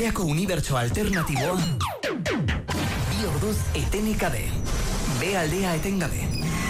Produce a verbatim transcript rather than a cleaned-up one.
Arteako unibertso alternatiboa bi orduz etenik gabe. B aldea etengabe.